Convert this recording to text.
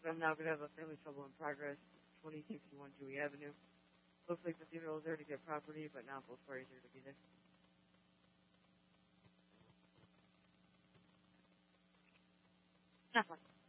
I'm now going to have a family trouble in progress, 2061 Dewey Avenue. Looks like the funeral is there to get property, but now both parties are to be there. Not fun.